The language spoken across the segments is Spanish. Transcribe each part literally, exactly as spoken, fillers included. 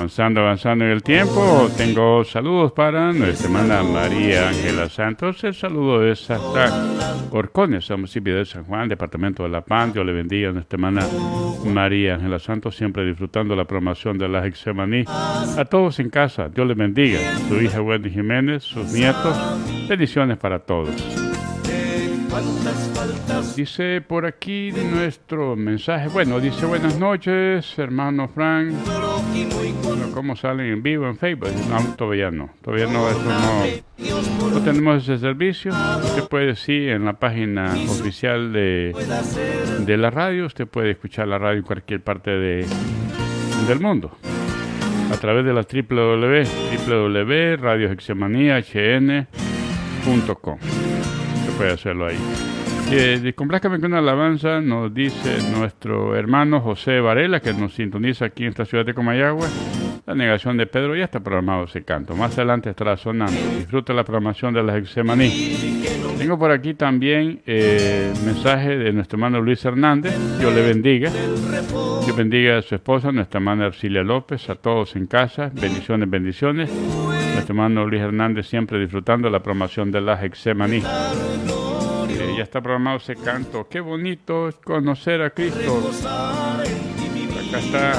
Avanzando, avanzando en el tiempo, tengo saludos para nuestra hermana María Ángela Santos. El saludo es hasta Orcones, municipio de San Juan, departamento de La Paz. Dios le bendiga a nuestra hermana María Ángela Santos, siempre disfrutando la programación de la Getsemaní. A todos en casa, Dios les bendiga. Su hija Wendy Jiménez, sus nietos, bendiciones para todos. Dice por aquí nuestro mensaje, bueno, dice buenas noches, hermano Frank. Bueno, ¿cómo salen en vivo en Facebook? No, todavía no, todavía no, eso no, no tenemos ese servicio. Usted puede, sí, en la página oficial de, de la radio, usted puede escuchar la radio en cualquier parte de, del mundo. A través de la doble u doble u doble u punto radio getsemaní h n punto com. Usted puede hacerlo ahí. Eh, complácame con una alabanza, nos dice nuestro hermano José Varela, que nos sintoniza aquí en esta ciudad de Comayagua. La negación de Pedro, ya está programado ese canto. Más adelante estará sonando. Disfruta la programación de la Getsemaní. Tengo por aquí también eh, mensaje de nuestro hermano Luis Hernández. Dios le bendiga. Dios bendiga a su esposa, nuestra hermana Ercilia López, a todos en casa. Bendiciones, bendiciones. Nuestro hermano Luis Hernández siempre disfrutando la programación de la Getsemaní. Eh, ya está programado ese canto. Qué bonito es conocer a Cristo. Acá está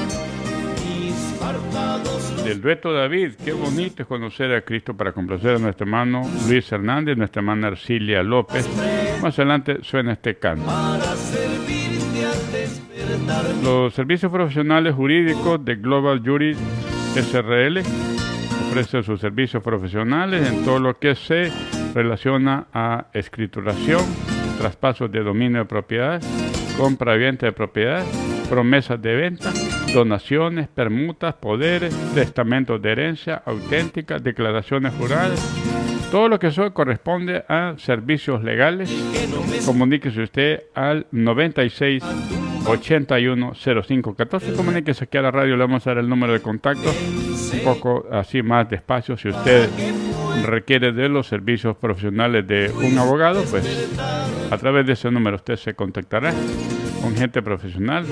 del dueto David. Qué bonito es conocer a Cristo, para complacer a nuestro hermano Luis Hernández, nuestra hermana Ercilia López. Más adelante suena este canto. Los servicios profesionales jurídicos de Global Jury S R L ofrece sus servicios profesionales en todo lo que se relaciona a escrituración, traspasos de dominio de propiedad, compra y venta de propiedad, promesas de venta, donaciones, permutas, poderes, testamentos de herencia auténticas, declaraciones juradas. Todo lo que eso corresponde a servicios legales. Comuníquese usted al noventa y seis, ochenta y uno, cero cinco catorce. Comuníquese aquí a la radio, le vamos a dar el número de contacto un poco así más despacio. Si usted requiere de los servicios profesionales de un abogado, pues a través de ese número usted se contactará con gente profesional